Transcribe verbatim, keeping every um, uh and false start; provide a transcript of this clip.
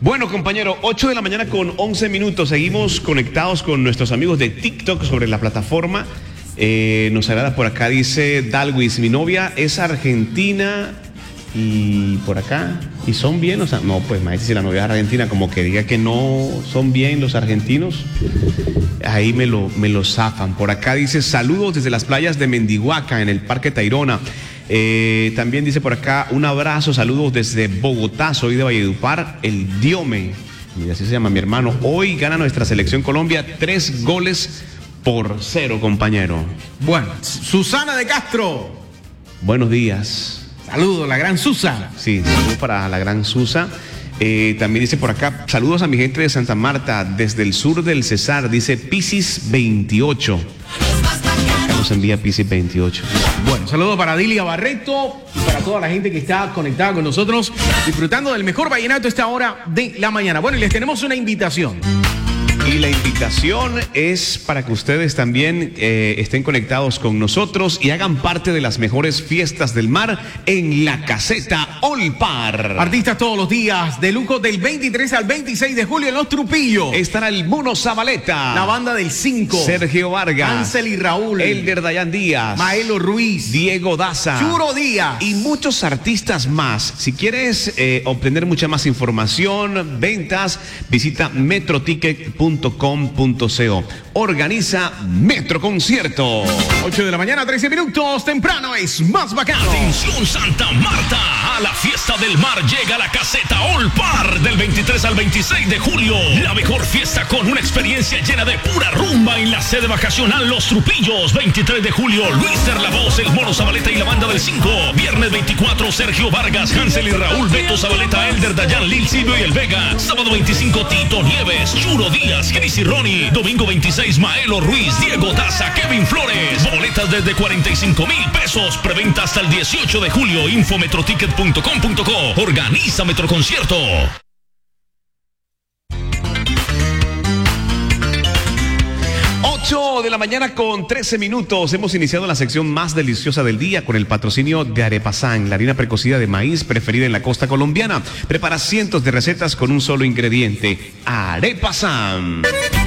Bueno, compañero, ocho de la mañana con once minutos. Seguimos conectados con nuestros amigos de TikTok sobre la plataforma. Eh, nos agrada por acá, dice Dalwis, mi novia es argentina y por acá, ¿y son bien? O sea, no, pues maestro, si la novia es argentina, como que diga que no son bien los argentinos, ahí me lo, me lo zafan. Por acá dice saludos desde las playas de Mendihuaca en el Parque Tayrona. Eh, también dice por acá un abrazo, saludos desde Bogotá, soy de Valledupar, el Diome, y así se llama mi hermano. Hoy gana nuestra selección Colombia tres goles por cero, compañero. Bueno, Susana de Castro. Buenos días. Saludos, la gran Susa. Sí, saludos para la gran Susa. Eh, también dice por acá, saludos a mi gente de Santa Marta, desde el sur del Cesar, dice Piscis veintiocho. Acá nos envía Piscis veintiocho. Bueno, saludos para Dilia Barreto y para toda la gente que está conectada con nosotros, disfrutando del mejor vallenato a esta hora de la mañana. Bueno, y les tenemos una invitación. Y la invitación es para que ustedes también eh, estén conectados con nosotros y hagan parte de las mejores fiestas del mar en la caseta Olpar. Artistas todos los días, de lujo del veintitrés al veintiséis de julio en Los Trupillos. Estará el Mono Zabaleta, la banda del cinco, Sergio Vargas, Ansel y Raúl, Elder Dayan Díaz, Maelo Ruiz, Diego Daza, Churo Díaz y muchos artistas más. Si quieres eh, obtener mucha más información, ventas, visita metroticket punto com punto co. Organiza Metro Concierto. ocho de la mañana, trece minutos. Temprano es más bacano. Atención Santa Marta, a la fiesta del mar llega la caseta Olpar del veintitrés al veintiséis de julio. La mejor fiesta con una experiencia llena de pura rumba en la sede vacacional Los Trupillos. veintitrés de julio, Luis La Voz, el Mono Zabaleta y la banda del cinco. Viernes veinticuatro, Sergio Vargas, Hansel y Raúl, Beto Zabaleta, Elder Dayan, Lil Silvio y El Vega. Sábado veinticinco, Tito Nieves, Churo Díaz, Chris y Ronnie. Domingo veintiséis, Maelo Ruiz, Diego Daza, Kevin Flores. Boletas desde cuarenta y cinco mil pesos. Preventa hasta el dieciocho de julio. Info metroticket punto com punto co. Organiza Metro Concierto. ocho de la mañana con trece minutos. Hemos iniciado la sección más deliciosa del día con el patrocinio de Arepasan, la harina precocida de maíz preferida en la costa colombiana. Prepara cientos de recetas con un solo ingrediente: Arepasan.